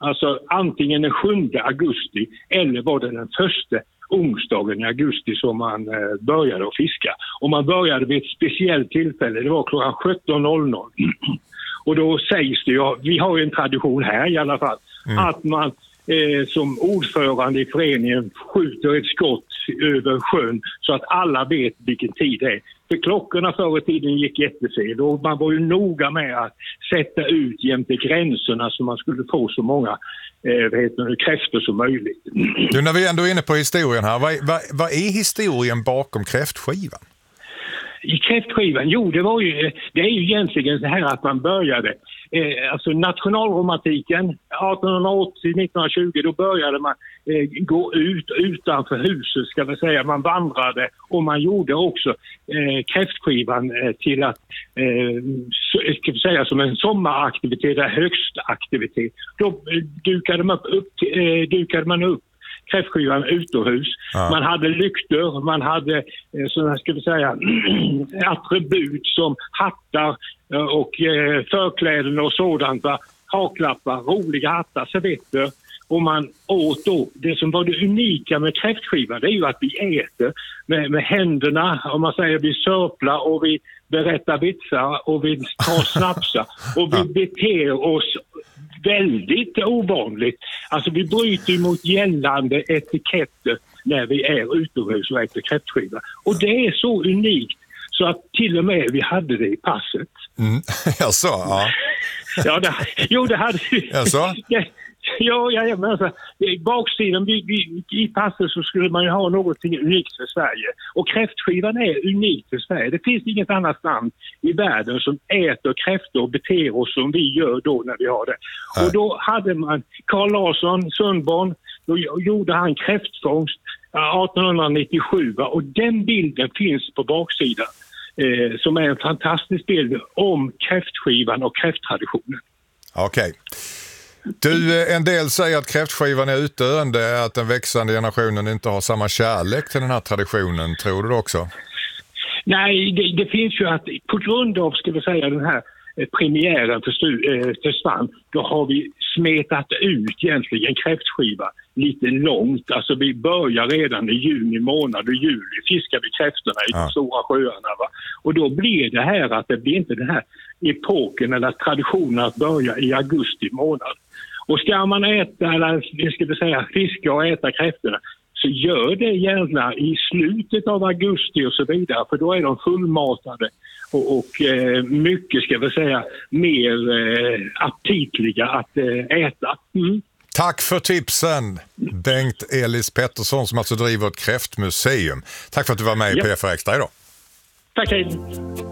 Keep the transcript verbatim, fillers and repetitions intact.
Alltså antingen den sjunde augusti eller var det den första onsdagen i augusti som man eh, började att fiska. Och man började vid ett speciellt tillfälle, det var klockan sjutton noll noll. Och då sägs det ju, vi har ju en tradition här i alla fall, mm. att man eh, som ordförande i föreningen skjuter ett skott över sjön så att alla vet vilken tid det är. För klockorna förr i tiden gick jättefel och man var ju noga med att sätta ut jämte gränserna så man skulle få så många eh, vad heter det, kräftor som möjligt. Du, när vi ändå är inne på historien här, vad, vad, vad är historien bakom kräftskivan? I kräftskivan, jo det var ju, det är ju egentligen så här att man började, eh, alltså nationalromantiken arton åttio till nitton tjugo, då började man eh, gå ut utanför huset ska vi säga, man vandrade och man gjorde också eh, kräftskivan eh, till att, eh, så, ska vi säga som en sommaraktivitet, en högstaktivitet. Då eh, dukade man upp, eh, dukade man upp kräftskivan utomhus. Ja. Man hade lyktor, man hade eh, sådana ska vi säga attribut som hattar eh, och eh, förkläden och sådant, va? Haklappar, roliga hattar, servetter. Och man åt då, det som var det unika med kräftskivan, det är ju att vi äter med, med händerna, om man säger vi sörplar och vi berättar vitsar och vi tar snapsar och vi beter oss väldigt ovanligt. Alltså vi bryter mot gällande etiketter när vi är utomhus och äter kräftskiva. Och det är så unikt så att till och med vi hade det i passet. Mm. Jag sa, ja. Ja, det, jo det hade vi. Jag sa? Ja, ja, men alltså, i baksidan vi, vi, i passet så skulle man ju ha något unikt för Sverige. Och kräftskivan är unikt för Sverige. Det finns inget annat land i världen som äter kräftor och beter oss som vi gör då när vi har det. Nej. Och då hade man Carl Larsson, Sundborn, då gjorde han kräftfångst arton nittiosju. Och den bilden finns på baksidan eh, som är en fantastisk bild om kräftskivan och kräfttraditionen. Okej. Okay. Du, en del säger att kräftskivan är utdöende, att den växande generationen inte har samma kärlek till den här traditionen. Tror du det också? Nej, det, det finns ju att på grund av, ska vi säga, den här premiären för, stu, för Svan, då har vi smetat ut egentligen kräftskiva lite långt. Alltså vi börjar redan i juni månad och juli fiskar vi kräftorna i ja. de stora sjöarna. Va? Och då blir det här att det blir inte den här epoken eller traditionen att börja i augusti månad. Och ska man äta, eller ska vi säga fiska och äta kräftorna, så gör det gärna i slutet av augusti och så vidare, för då är de fullmatade och, och eh, mycket ska vi säga mer eh, aptitliga att eh, äta. Mm. Tack för tipsen, Bengt Elis Pettersson som alltså driver ett kräftmuseum. Tack för att du var med i ja. P F Extra idag. Tack hej.